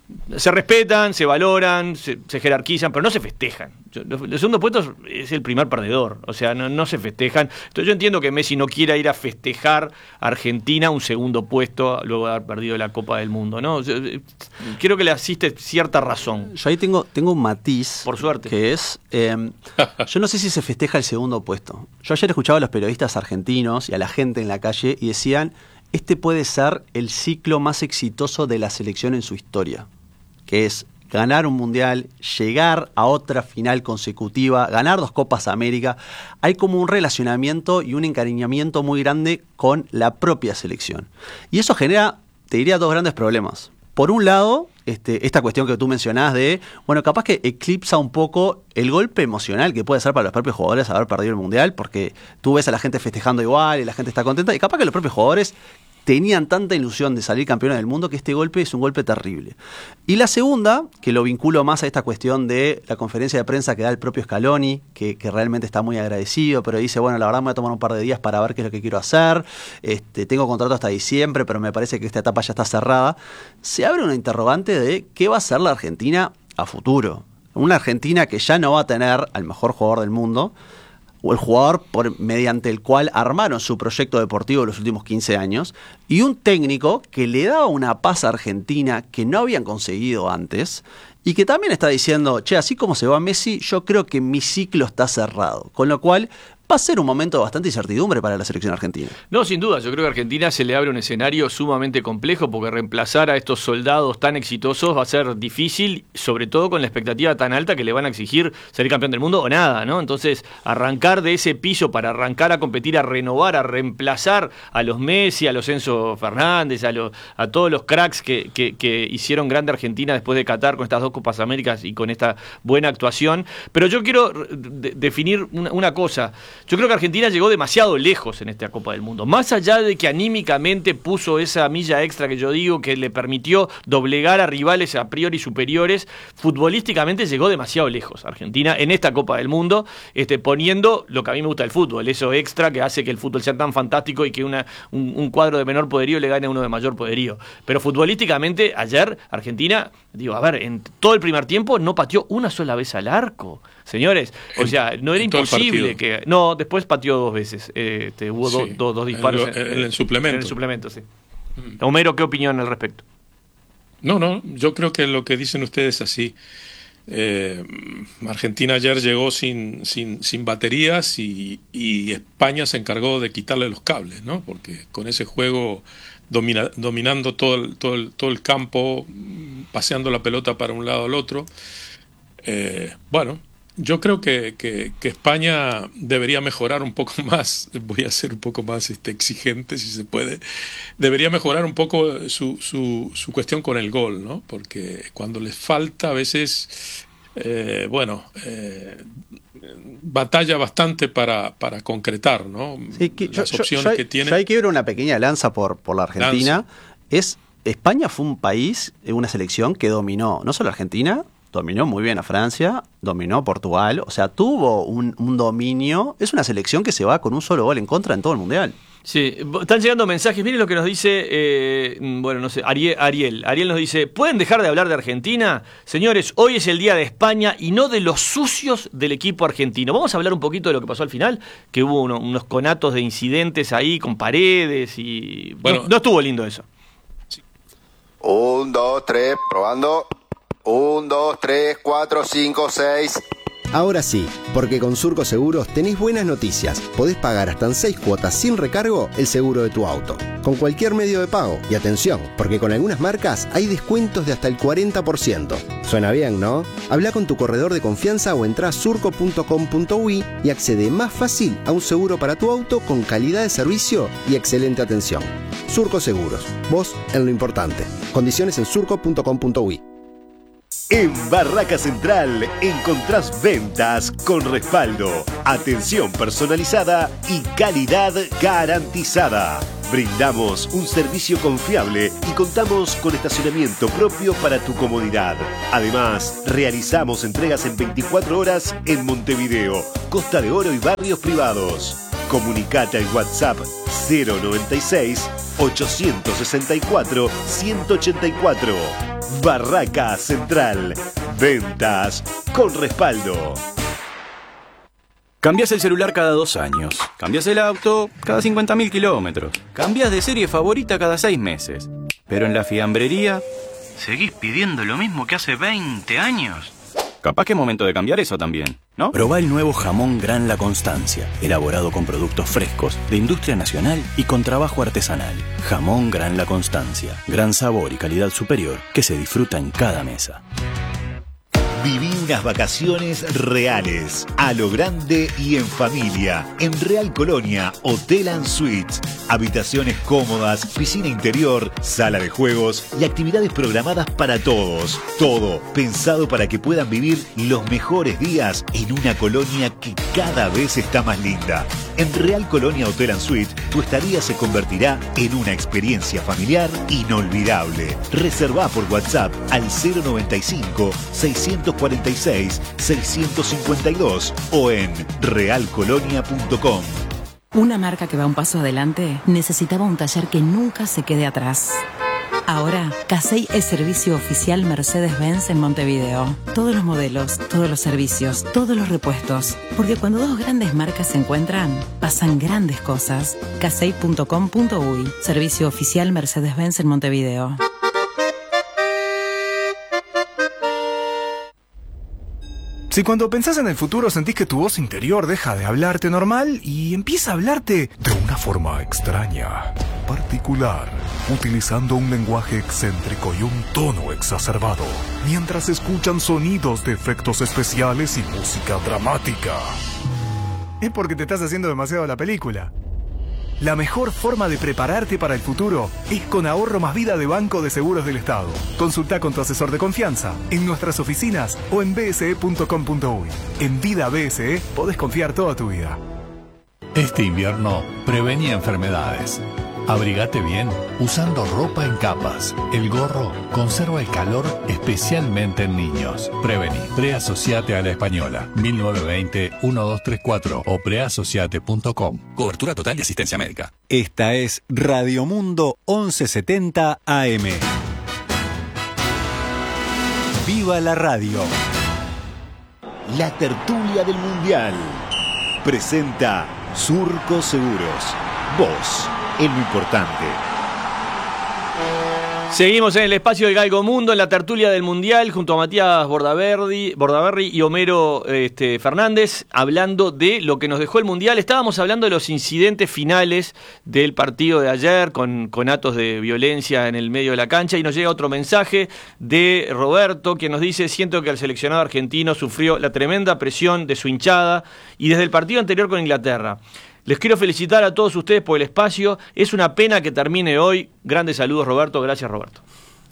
se respetan, se valoran, se, se jerarquizan, pero no se festejan. Los, los segundos puestos es el primer perdedor, o sea, no, no se festejan. Entonces yo entiendo que Messi no quiera ir a festejar a Argentina un segundo puesto luego de haber perdido la Copa del Mundo, ¿no? Creo que le asiste cierta razón. Yo ahí tengo, tengo un matiz. Por suerte. Que es, eh, yo no sé si se festeja el segundo puesto. Yo ayer escuchaba a los periodistas argentinos y a la gente en la calle y decían, este puede ser el ciclo más exitoso de la selección en su historia, que es ganar un mundial, llegar a otra final consecutiva, ganar dos Copas América. Hay como un relacionamiento y un encariñamiento muy grande con la propia selección. Y eso genera, te diría, dos grandes problemas. Por un lado, este, esta cuestión que tú mencionás de, bueno, capaz que eclipsa un poco el golpe emocional que puede ser para los propios jugadores haber perdido el mundial, porque tú ves a la gente festejando igual y la gente está contenta, y capaz que los propios jugadores tenían tanta ilusión de salir campeones del mundo que este golpe es un golpe terrible. Y la segunda, que lo vinculo más a esta cuestión de la conferencia de prensa que da el propio Scaloni, que, que realmente está muy agradecido, pero dice, bueno, la verdad me voy a tomar un par de días para ver qué es lo que quiero hacer, este, tengo contrato hasta diciembre, pero me parece que esta etapa ya está cerrada. Se abre una interrogante de qué va a ser la Argentina a futuro. Una Argentina que ya no va a tener al mejor jugador del mundo, o el jugador por, mediante el cual armaron su proyecto deportivo los últimos quince años, y un técnico que le daba una paz a Argentina que no habían conseguido antes, y que también está diciendo, che, así como se va Messi, yo creo que mi ciclo está cerrado. Con lo cual va a ser un momento de bastante incertidumbre para la selección argentina. No, sin duda, yo creo que a Argentina se le abre un escenario sumamente complejo, porque reemplazar a estos soldados tan exitosos va a ser difícil, sobre todo con la expectativa tan alta que le van a exigir ser campeón del mundo o nada, ¿no? Entonces, arrancar de ese piso para arrancar a competir, a renovar, a reemplazar a los Messi, a los Enzo Fernández, a, los, a todos los cracks que, que, que hicieron grande Argentina después de Qatar con estas dos Copas Américas y con esta buena actuación. Pero yo quiero de- definir una, una cosa. Yo creo que Argentina llegó demasiado lejos en esta Copa del Mundo. Más allá de que anímicamente puso esa milla extra que yo digo, que le permitió doblegar a rivales a priori superiores, futbolísticamente llegó demasiado lejos Argentina en esta Copa del Mundo, este, poniendo lo que a mí me gusta del fútbol, eso extra que hace que el fútbol sea tan fantástico y que una, un, un cuadro de menor poderío le gane a uno de mayor poderío. Pero futbolísticamente, ayer Argentina, digo, a ver, en todo el primer tiempo no pateó una sola vez al arco. Señores, o sea, no era imposible que... No, después pateó dos veces. Eh, este, hubo sí, do, do, dos disparos. En, lo, en, en el suplemento. En el suplemento, sí. Mm. Homero, ¿qué opinión al respecto? No, no, yo creo que lo que dicen ustedes es así. Eh, Argentina ayer llegó sin, sin, sin baterías y, y España se encargó de quitarle los cables, ¿no? Porque con ese juego domina, dominando todo el, todo, el, todo el campo, paseando la pelota para un lado al otro, eh, bueno... Yo creo que, que, que España debería mejorar un poco más, voy a ser un poco más este, exigente si se puede, debería mejorar un poco su, su, su cuestión con el gol, ¿no? Porque cuando les falta a veces, eh, bueno, eh, batalla bastante para, para concretar, ¿no? Sí, que, Las yo, opciones yo, yo, que tiene. Yo hay que ver una pequeña lanza por, por la Argentina. Lanza. Es España fue un país, una selección que dominó, no solo Argentina, dominó muy bien a Francia, dominó Portugal, o sea, tuvo un, un dominio. Es una selección que se va con un solo gol en contra en todo el Mundial. Sí, están llegando mensajes. Miren lo que nos dice, eh, bueno, no sé, Ariel, Ariel. Ariel nos dice, ¿pueden dejar de hablar de Argentina? Señores, hoy es el día de España y no de los sucios del equipo argentino. Vamos a hablar un poquito de lo que pasó al final, que hubo uno, unos conatos de incidentes ahí con paredes y... Bueno, no, no estuvo lindo eso. Sí. Un, dos, tres, probando... Un, dos, tres, cuatro, cinco, seis. Ahora sí, porque con Surco Seguros tenés buenas noticias. Podés pagar hasta en seis cuotas sin recargo el seguro de tu auto, con cualquier medio de pago. Y atención, porque con algunas marcas hay descuentos de hasta el cuarenta por ciento. Suena bien, ¿no? Habla con tu corredor de confianza o entrá a surco punto com punto uy y accede más fácil a un seguro para tu auto con calidad de servicio y excelente atención. Surco Seguros, vos en lo importante. Condiciones en surco punto com punto uy. En Barraca Central encontrás ventas con respaldo, atención personalizada y calidad garantizada. Brindamos un servicio confiable y contamos con estacionamiento propio para tu comodidad. Además, realizamos entregas en veinticuatro horas en Montevideo, Costa de Oro y barrios privados. Comunicate al WhatsApp cero noventa y seis, ochocientos sesenta y cuatro, ciento ochenta y cuatro. Barraca Central. Ventas con respaldo. Cambias el celular cada dos años. Cambias el auto cada cincuenta mil kilómetros. Cambias de serie favorita cada seis meses. Pero en la fiambrería seguís pidiendo lo mismo que hace veinte años. Capaz que es momento de cambiar eso también, ¿no? Probá el nuevo jamón Gran La Constancia, elaborado con productos frescos, de industria nacional y con trabajo artesanal. Jamón Gran La Constancia, gran sabor y calidad superior que se disfruta en cada mesa. Viví unas vacaciones reales, a lo grande y en familia, en Real Colonia Hotel and Suites. Habitaciones cómodas, piscina interior, sala de juegos y actividades programadas para todos. Todo pensado para que puedan vivir los mejores días en una colonia que cada vez está más linda. En Real Colonia Hotel and Suites, tu estadía se convertirá en una experiencia familiar inolvidable. Reservá por WhatsApp al cero noventa y cinco, seiscientos cuarenta y seis, seiscientos cincuenta y dos o en real colonia punto com. Una marca que va un paso adelante necesitaba un taller que nunca se quede atrás. Ahora, Casey es servicio oficial Mercedes-Benz en Montevideo. Todos los modelos, todos los servicios, todos los repuestos. Porque cuando dos grandes marcas se encuentran, pasan grandes cosas. casey punto com punto uy, servicio oficial Mercedes-Benz en Montevideo. Si cuando pensás en el futuro sentís que tu voz interior deja de hablarte normal y empieza a hablarte de una forma extraña, particular, utilizando un lenguaje excéntrico y un tono exacerbado, mientras escuchan sonidos de efectos especiales y música dramática, es porque te estás haciendo demasiado la película. La mejor forma de prepararte para el futuro es con Ahorro Más Vida de Banco de Seguros del Estado. Consulta con tu asesor de confianza, en nuestras oficinas o en b s e punto com punto uy. En Vida B S E podés confiar toda tu vida. Este invierno, prevení enfermedades. Abrigate bien usando ropa en capas. El gorro conserva el calor especialmente en niños. Prevení. Preasociate a la Española. mil novecientos veinte, doce treinta y cuatro o preasociate punto com. Cobertura total y asistencia médica. Esta es Radio Mundo once setenta A M. ¡Viva la radio! La tertulia del Mundial presenta Surco Seguros. Vos, es lo importante. Seguimos en el espacio del Galgo Mundo, en la tertulia del Mundial, junto a Matías Bordaberry, Bordaberry y Homero este, Fernández, hablando de lo que nos dejó el Mundial. Estábamos hablando de los incidentes finales del partido de ayer, con, con actos de violencia en el medio de la cancha, y nos llega otro mensaje de Roberto, que nos dice: siento que el seleccionado argentino sufrió la tremenda presión de su hinchada, y desde el partido anterior con Inglaterra. Les quiero felicitar a todos ustedes por el espacio. Es una pena que termine hoy. Grandes saludos, Roberto. Gracias, Roberto.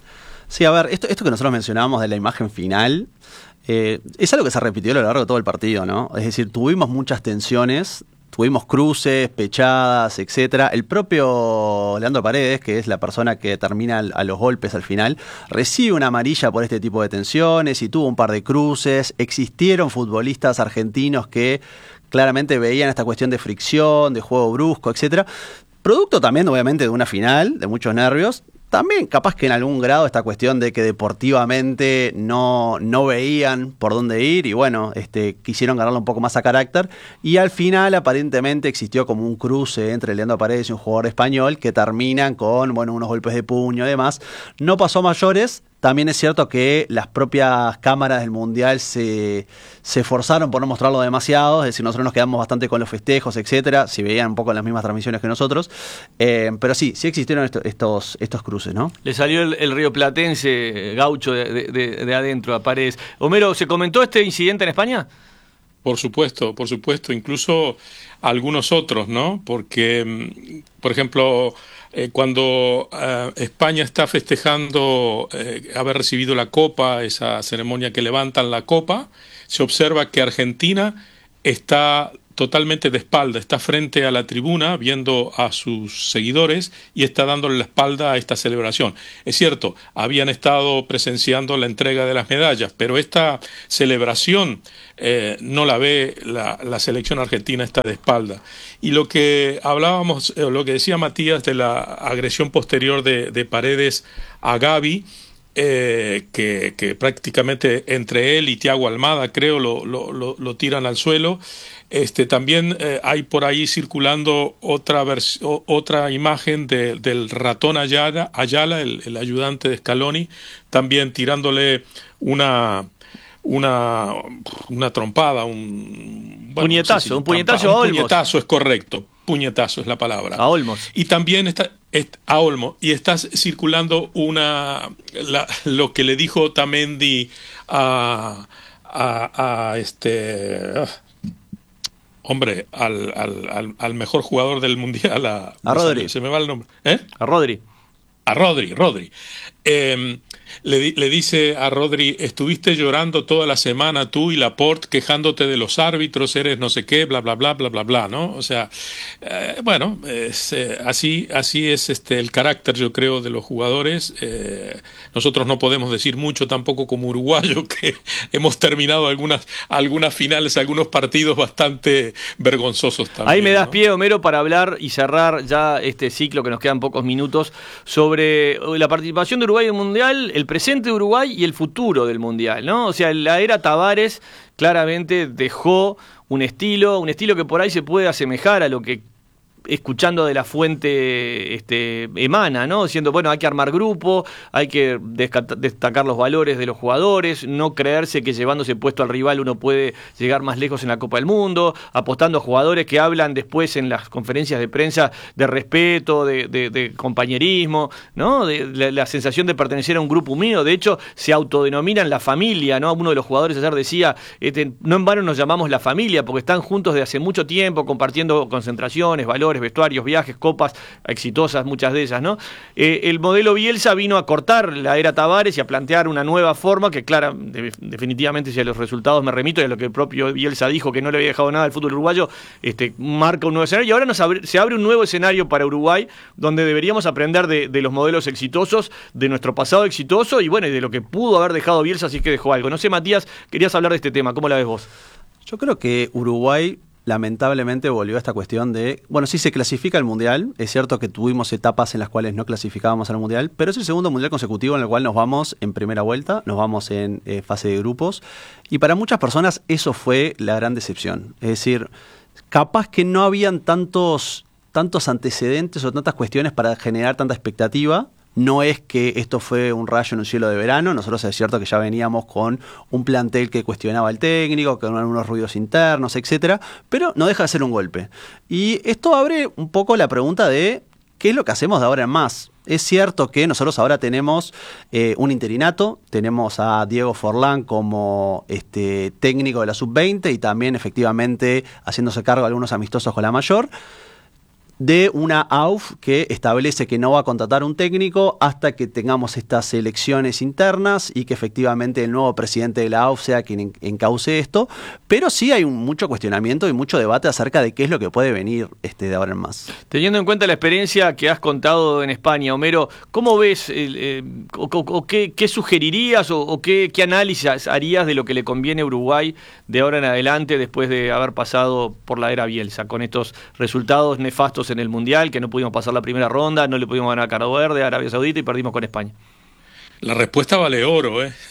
Sí, a ver, esto, esto que nosotros mencionábamos de la imagen final, eh, es algo que se repitió a lo largo de todo el partido, ¿no? Es decir, tuvimos muchas tensiones, tuvimos cruces, pechadas, etcétera. El propio Leandro Paredes, que es la persona que termina a los golpes al final, recibe una amarilla por este tipo de tensiones y tuvo un par de cruces. Existieron futbolistas argentinos que claramente veían esta cuestión de fricción, de juego brusco, etcétera. Producto también, obviamente, de una final, de muchos nervios. También, capaz que en algún grado, esta cuestión de que deportivamente no, no veían por dónde ir y, bueno, este, quisieron ganarlo un poco más a carácter. Y al final, aparentemente, existió como un cruce entre Leandro Paredes y un jugador español que terminan con, bueno, unos golpes de puño y demás. No pasó a mayores. También es cierto que las propias cámaras del Mundial se, se esforzaron por no mostrarlo demasiado, es decir, nosotros nos quedamos bastante con los festejos, etcétera, si veían un poco las mismas transmisiones que nosotros, eh, pero sí, sí existieron esto, estos, estos cruces, ¿no? Le salió el, el rioplatense gaucho de, de, de adentro a Paredes. Homero, ¿se comentó este incidente en España? Por supuesto, por supuesto, incluso algunos otros, ¿no? Porque, por ejemplo, eh, cuando eh, España está festejando eh, haber recibido la copa, esa ceremonia que levantan la copa, se observa que Argentina está totalmente de espalda, está frente a la tribuna viendo a sus seguidores y está dándole la espalda a esta celebración. Es cierto, habían estado presenciando la entrega de las medallas, pero esta celebración eh, no la ve la, la selección argentina, está de espalda. Y lo que hablábamos, eh, lo que decía Matías de la agresión posterior de, de Paredes a Gavi, Eh, que, que prácticamente entre él y Thiago Almada, creo, lo, lo, lo, lo tiran al suelo. Este, también eh, hay por ahí circulando otra, vers- o, otra imagen de, del ratón Ayala, Ayala el, el ayudante de Scaloni, también tirándole una... una una trompada, un bueno, puñetazo, no sé si un puñetazo trampa, a Olmos. Un puñetazo es correcto, puñetazo es la palabra. A Olmos. Y también está, est, a Olmos, y está circulando una la, lo que le dijo Otamendi a, a, a este uh, hombre, al, al, al, al mejor jugador del mundial, a, a Rodri. Se, se me va el nombre. ¿Eh? A Rodri. A Rodri, Rodri. Eh, Le, le dice a Rodri, estuviste llorando toda la semana tú y Laporte quejándote de los árbitros, eres no sé qué, bla, bla, bla, bla, bla, bla, ¿no? O sea, eh, bueno, es, eh, así, así es este, el carácter, yo creo, de los jugadores. Eh, nosotros no podemos decir mucho tampoco como uruguayo, que hemos terminado algunas, algunas finales, algunos partidos bastante vergonzosos también. Ahí me das ¿no? pie, Homero, para hablar y cerrar ya este ciclo, que nos quedan pocos minutos, sobre la participación de Uruguay en el Mundial, el presente de Uruguay y el futuro del Mundial, ¿no? O sea, la era Tavares claramente dejó un estilo, un estilo que por ahí se puede asemejar a lo que, escuchando de la fuente, este, emana, ¿no? Diciendo, bueno, hay que armar grupo, hay que destacar los valores de los jugadores, no creerse que llevándose puesto al rival uno puede llegar más lejos en la Copa del Mundo, apostando a jugadores que hablan después en las conferencias de prensa de respeto, de, de, de compañerismo, ¿no? De, de la sensación de pertenecer a un grupo unido. De hecho, se autodenominan la familia, ¿no? Uno de los jugadores ayer decía, este, no en vano nos llamamos la familia, porque están juntos desde hace mucho tiempo, compartiendo concentraciones, valores, vestuarios, viajes, copas exitosas, muchas de ellas, ¿no? Eh, el modelo Bielsa vino a cortar la era Tavares y a plantear una nueva forma que, claro, de, definitivamente, si a los resultados me remito y a lo que el propio Bielsa dijo, que no le había dejado nada al fútbol uruguayo, este, marca un nuevo escenario. Y ahora nos abre, se abre un nuevo escenario para Uruguay, donde deberíamos aprender de, de los modelos exitosos, de nuestro pasado exitoso y, bueno, y de lo que pudo haber dejado Bielsa, si es que dejó algo. No sé, Matías, querías hablar de este tema, ¿cómo la ves vos? Yo creo que Uruguay lamentablemente volvió a esta cuestión de, bueno, sí se clasifica al Mundial, es cierto que tuvimos etapas en las cuales no clasificábamos al Mundial, pero es el segundo Mundial consecutivo en el cual nos vamos en primera vuelta, nos vamos en eh, fase de grupos, y para muchas personas eso fue la gran decepción. Es decir, capaz que no habían tantos, tantos antecedentes o tantas cuestiones para generar tanta expectativa. No es que esto fue un rayo en un cielo de verano, nosotros es cierto que ya veníamos con un plantel que cuestionaba al técnico, con algunos ruidos internos, etcétera, pero no deja de ser un golpe. Y esto abre un poco la pregunta de ¿qué es lo que hacemos de ahora en más? Es cierto que nosotros ahora tenemos eh, un interinato, tenemos a Diego Forlán como este, técnico de la sub veinte y también efectivamente haciéndose cargo de algunos amistosos con la mayor, de una A U F que establece que no va a contratar un técnico hasta que tengamos estas elecciones internas y que efectivamente el nuevo presidente de la A U F sea quien encauce esto, pero sí hay un, mucho cuestionamiento y mucho debate acerca de qué es lo que puede venir este, de ahora en más. Teniendo en cuenta la experiencia que has contado en España, Homero, ¿cómo ves el, eh, o, o, o qué, qué sugerirías o, o qué, qué análisis harías de lo que le conviene a Uruguay de ahora en adelante después de haber pasado por la era Bielsa, con estos resultados nefastos en el Mundial, que no pudimos pasar la primera ronda, no le pudimos ganar a Cabo Verde, a Arabia Saudita y perdimos con España? La respuesta vale oro, ¿eh?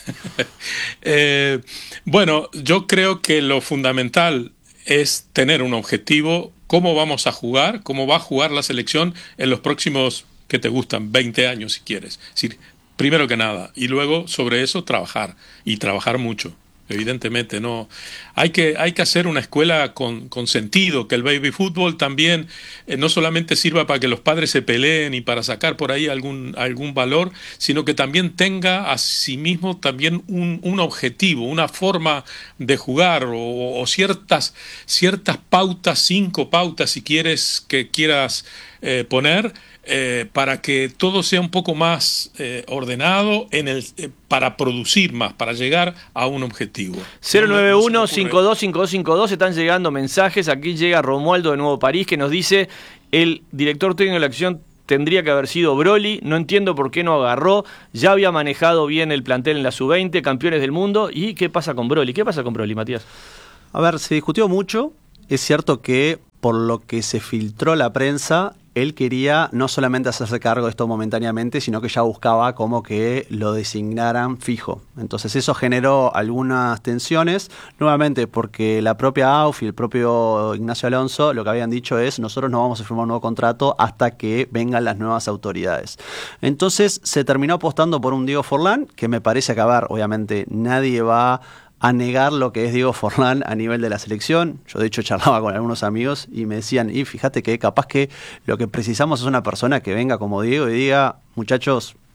eh, bueno, yo creo que lo fundamental es tener un objetivo, cómo vamos a jugar, cómo va a jugar la selección en los próximos, que te gustan, veinte años si quieres. Es decir, primero que nada, y luego sobre eso trabajar, y trabajar mucho. Evidentemente, no. Hay que, hay que hacer una escuela con, con sentido, que el baby fútbol también eh, no solamente sirva para que los padres se peleen y para sacar por ahí algún, algún valor, sino que también tenga a sí mismo también un, un objetivo, una forma de jugar o, o ciertas, ciertas pautas, cinco pautas si quieres que quieras eh, poner. Eh, para que todo sea un poco más eh, ordenado en el, eh, para producir más, para llegar a un objetivo. cero nueve uno, cinco dos cinco dos cinco dos, están llegando mensajes. Aquí llega Romualdo de Nuevo París que nos dice: el director técnico de la acción tendría que haber sido Broly, no entiendo por qué no agarró, ya había manejado bien el plantel en la sub veinte, campeones del mundo. ¿Y qué pasa con Broly? ¿Qué pasa con Broly, Matías? A ver, se discutió mucho. Es cierto que por lo que se filtró la prensa, él quería no solamente hacerse cargo de esto momentáneamente, sino que ya buscaba como que lo designaran fijo. Entonces eso generó algunas tensiones, nuevamente porque la propia A U F y el propio Ignacio Alonso lo que habían dicho es: nosotros no vamos a firmar un nuevo contrato hasta que vengan las nuevas autoridades. Entonces se terminó apostando por un Diego Forlán, que me parece que, a ver, obviamente nadie va a negar lo que es Diego Forlán a nivel de la selección. Yo de hecho charlaba con algunos amigos y me decían, y fíjate que capaz que lo que precisamos es una persona que venga como Diego y diga: muchachos,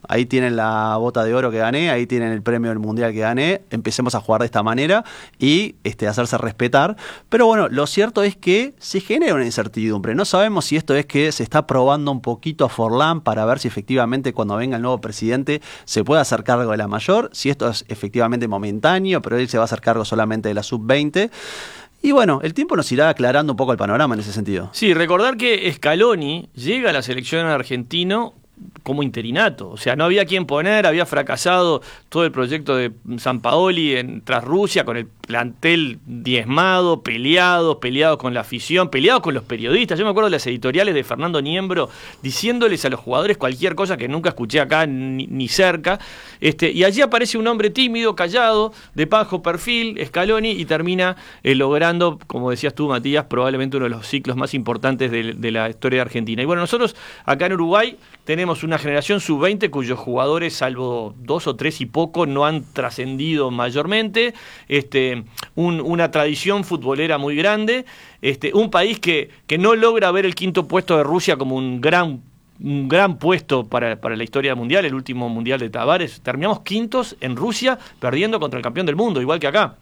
ahí tienen la bota de oro que gané, ahí tienen el premio del mundial que gané, empecemos a jugar de esta manera y este, hacerse respetar. Pero bueno, lo cierto es que se genera una incertidumbre. No sabemos si esto es que se está probando un poquito a Forlán para ver si efectivamente cuando venga el nuevo presidente se puede hacer cargo de la mayor, si esto es efectivamente momentáneo, pero él se va a hacer cargo solamente de la sub veinte. Y bueno, el tiempo nos irá aclarando un poco el panorama en ese sentido. Sí, recordar que Scaloni llega a la selección argentino como interinato, o sea, no había quien poner, había fracasado todo el proyecto de Sampaoli en, tras Rusia, con el plantel diezmado, peleados, peleados con la afición, peleados con los periodistas. Yo me acuerdo de las editoriales de Fernando Niembro diciéndoles a los jugadores cualquier cosa que nunca escuché acá ni, ni cerca, este, y allí aparece un hombre tímido, callado, de bajo perfil, Scaloni, y termina eh, logrando, como decías tú, Matías, probablemente uno de los ciclos más importantes de, de la historia de Argentina. Y bueno, nosotros acá en Uruguay tenemos una generación sub veinte cuyos jugadores, salvo dos o tres y poco, no han trascendido mayormente, este, un, una tradición futbolera muy grande, este, un país que, que no logra ver el quinto puesto de Rusia como un gran, un gran puesto para, para la historia mundial, el último mundial de Tavares. Terminamos quintos en Rusia, perdiendo contra el campeón del mundo, igual que acá.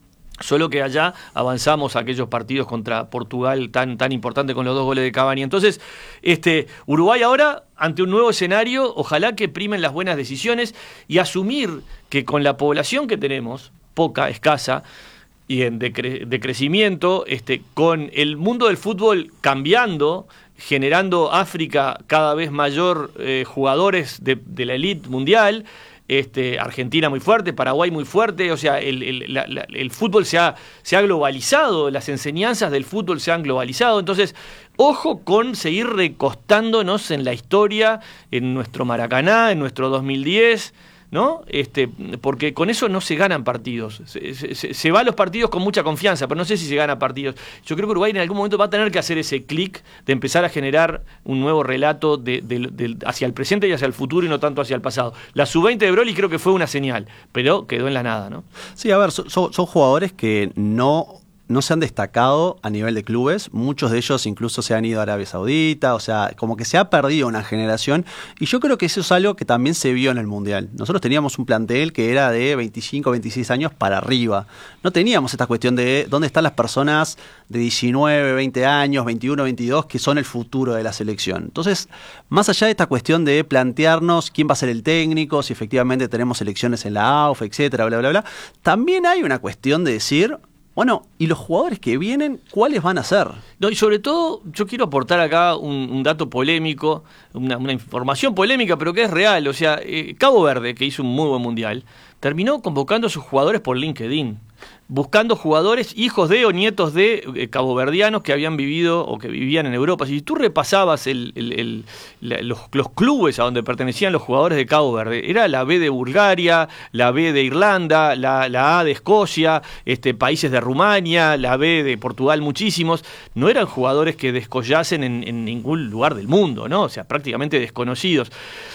Solo que allá avanzamos a aquellos partidos contra Portugal tan, tan importante con los dos goles de Cavani. Entonces, este, Uruguay ahora, ante un nuevo escenario, ojalá que primen las buenas decisiones y asumir que con la población que tenemos, poca, escasa, y en decre- de crecimiento, este, con el mundo del fútbol cambiando, generando África cada vez mayor eh, jugadores de, de la élite mundial, Este, Argentina muy fuerte, Paraguay muy fuerte, o sea, el, el, la, la, el fútbol se ha, se ha globalizado, las enseñanzas del fútbol se han globalizado, entonces, ojo con seguir recostándonos en la historia, en nuestro Maracaná, en nuestro dos mil diez, ¿no? Este, porque con eso no se ganan partidos. Se, se, se va a los partidos con mucha confianza, pero no sé si se gana partidos. Yo creo que Uruguay en algún momento va a tener que hacer ese clic de empezar a generar un nuevo relato de, de, de, hacia el presente y hacia el futuro y no tanto hacia el pasado. La sub veinte de Broly creo que fue una señal, pero quedó en la nada, ¿no? Sí, a ver, son, son, son jugadores que no... no se han destacado a nivel de clubes, muchos de ellos incluso se han ido a Arabia Saudita, o sea, como que se ha perdido una generación, y yo creo que eso es algo que también se vio en el Mundial. Nosotros teníamos un plantel que era de veinticinco, veintiséis años para arriba, no teníamos esta cuestión de dónde están las personas de diecinueve, veinte años, veintiuno, veintidós, que son el futuro de la selección. Entonces, más allá de esta cuestión de plantearnos quién va a ser el técnico, si efectivamente tenemos elecciones en la A U F, etcétera, bla, bla, bla, también hay una cuestión de decir... Bueno, ¿y los jugadores que vienen, cuáles van a ser? No, y sobre todo, yo quiero aportar acá un, un dato polémico, una, una información polémica, pero que es real. O sea, eh, Cabo Verde, que hizo un muy buen mundial, terminó convocando a sus jugadores por LinkedIn, buscando jugadores hijos de o nietos de eh, caboverdianos que habían vivido o que vivían en Europa. Si tú repasabas el, el, el, la, los, los clubes a donde pertenecían los jugadores de Cabo Verde, era la B de Bulgaria, la B de Irlanda, la, la A de Escocia, este, países de Rumania, la B de Portugal, muchísimos. No eran jugadores que descollasen en, en ningún lugar del mundo, ¿no? O sea, prácticamente desconocidos.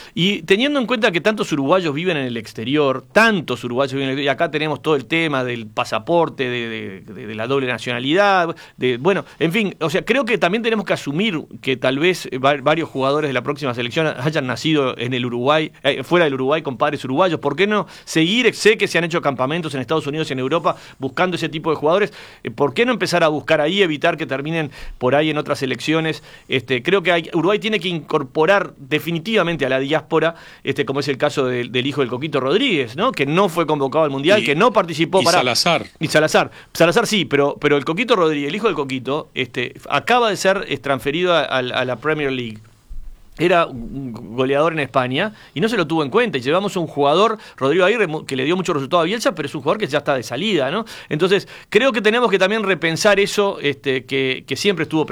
Y teniendo en cuenta que tantos uruguayos viven en el exterior, tantos uruguayos viven en el exterior, y acá tenemos todo el tema del pasaporte, de, de, de la doble nacionalidad, de, bueno, en fin, o sea, creo que también tenemos que asumir que tal vez varios jugadores de la próxima selección hayan nacido en el Uruguay, eh, fuera del Uruguay con padres uruguayos. ¿Por qué no seguir? Sé que se han hecho campamentos en Estados Unidos y en Europa buscando ese tipo de jugadores. ¿Por qué no empezar a buscar ahí, evitar que terminen por ahí en otras selecciones? Este, creo que hay, Uruguay tiene que incorporar definitivamente a la diáspora, este, como es el caso de, del hijo del Coquito Rodríguez, ¿no? Que no fue convocado al Mundial, y, que no participó y para... Salazar. Y Salazar. Salazar sí, pero, pero el Coquito Rodríguez, el hijo del Coquito, este, acaba de ser transferido a, a, a la Premier League. Era un goleador en España y no se lo tuvo en cuenta. Y llevamos a un jugador, Rodrigo Aguirre, que le dio mucho resultado a Bielsa, pero es un jugador que ya está de salida, ¿no? Entonces, creo que tenemos que también repensar eso, este, que, que siempre estuvo presente.